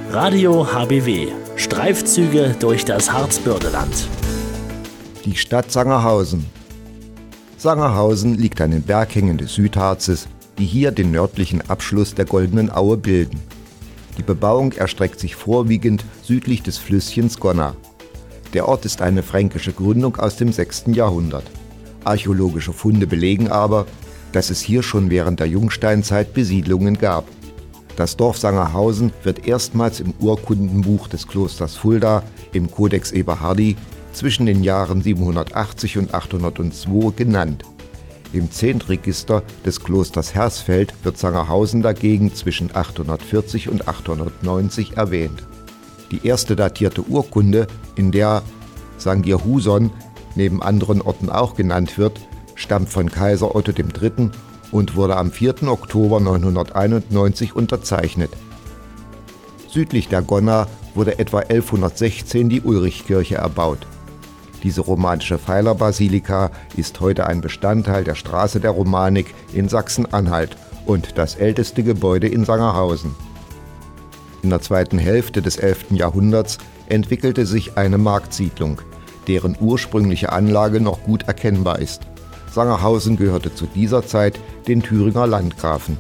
Radio HBW. Streifzüge durch das Harzbürdeland. Die Stadt Sangerhausen. Sangerhausen liegt an den Berghängen des Südharzes, die hier den nördlichen Abschluss der Goldenen Aue bilden. Die Bebauung erstreckt sich vorwiegend südlich des Flüsschens Gonna. Der Ort ist eine fränkische Gründung aus dem 6. Jahrhundert. Archäologische Funde belegen aber, dass es hier schon während der Jungsteinzeit Besiedlungen gab. Das Dorf Sangerhausen wird erstmals im Urkundenbuch des Klosters Fulda im Codex Eberhardi zwischen den Jahren 780 und 802 genannt. Im Zehntregister des Klosters Hersfeld wird Sangerhausen dagegen zwischen 840 und 890 erwähnt. Die erste datierte Urkunde, in der Sangirhuson neben anderen Orten auch genannt wird, stammt von Kaiser Otto III. Und wurde am 4. Oktober 991 unterzeichnet. Südlich der Gonna wurde etwa 1116 die Ulrichkirche erbaut. Diese romanische Pfeilerbasilika ist heute ein Bestandteil der Straße der Romanik in Sachsen-Anhalt und das älteste Gebäude in Sangerhausen. In der zweiten Hälfte des 11. Jahrhunderts entwickelte sich eine Marktsiedlung, deren ursprüngliche Anlage noch gut erkennbar ist. Sangerhausen gehörte zu dieser Zeit den Thüringer Landgrafen.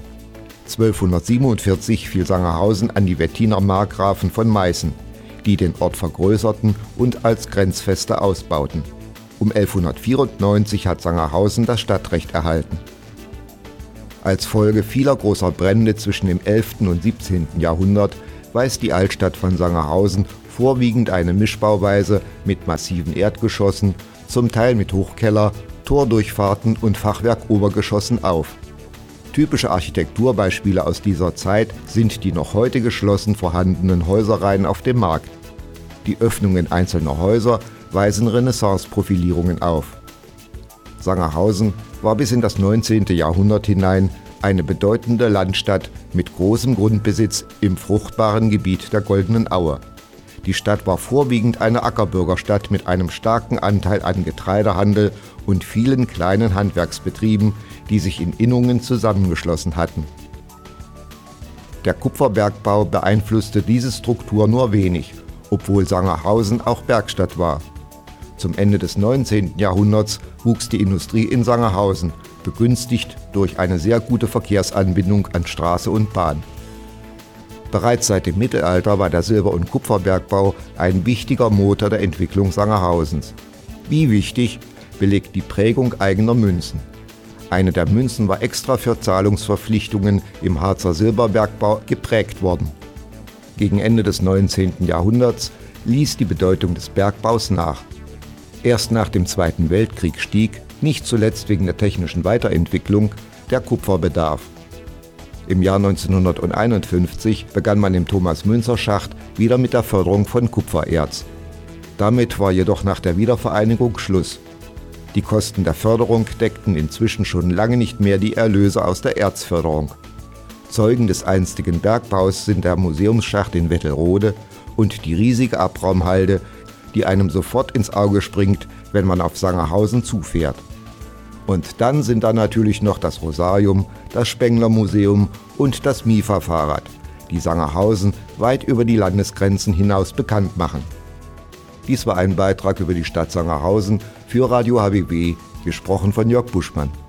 1247 fiel Sangerhausen an die Wettiner Markgrafen von Meißen, die den Ort vergrößerten und als Grenzfeste ausbauten. Um 1194 hat Sangerhausen das Stadtrecht erhalten. Als Folge vieler großer Brände zwischen dem 11. und 17. Jahrhundert weist die Altstadt von Sangerhausen vorwiegend eine Mischbauweise mit massiven Erdgeschossen, zum Teil mit Hochkeller, Tordurchfahrten und Fachwerkobergeschossen auf. Typische Architekturbeispiele aus dieser Zeit sind die noch heute geschlossen vorhandenen Häuserreihen auf dem Markt. Die Öffnungen einzelner Häuser weisen Renaissance-Profilierungen auf. Sangerhausen war bis in das 19. Jahrhundert hinein eine bedeutende Landstadt mit großem Grundbesitz im fruchtbaren Gebiet der Goldenen Aue. Die Stadt war vorwiegend eine Ackerbürgerstadt mit einem starken Anteil an Getreidehandel und vielen kleinen Handwerksbetrieben, die sich in Innungen zusammengeschlossen hatten. Der Kupferbergbau beeinflusste diese Struktur nur wenig, obwohl Sangerhausen auch Bergstadt war. Zum Ende des 19. Jahrhunderts wuchs die Industrie in Sangerhausen, begünstigt durch eine sehr gute Verkehrsanbindung an Straße und Bahn. Bereits seit dem Mittelalter war der Silber- und Kupferbergbau ein wichtiger Motor der Entwicklung Sangerhausens. Wie wichtig belegt die Prägung eigener Münzen. Eine der Münzen war extra für Zahlungsverpflichtungen im Harzer Silberbergbau geprägt worden. Gegen Ende des 19. Jahrhunderts ließ die Bedeutung des Bergbaus nach. Erst nach dem Zweiten Weltkrieg stieg, nicht zuletzt wegen der technischen Weiterentwicklung, der Kupferbedarf. Im Jahr 1951 begann man im Thomas-Münzer-Schacht wieder mit der Förderung von Kupfererz. Damit war jedoch nach der Wiedervereinigung Schluss. Die Kosten der Förderung deckten inzwischen schon lange nicht mehr die Erlöse aus der Erzförderung. Zeugen des einstigen Bergbaus sind der Museumsschacht in Wettelrode und die riesige Abraumhalde, die einem sofort ins Auge springt, wenn man auf Sangerhausen zufährt. Und dann sind da natürlich noch das Rosarium, das Spengler-Museum und das MIFA-Fahrrad, die Sangerhausen weit über die Landesgrenzen hinaus bekannt machen. Dies war ein Beitrag über die Stadt Sangerhausen für Radio HBW, gesprochen von Jörg Buschmann.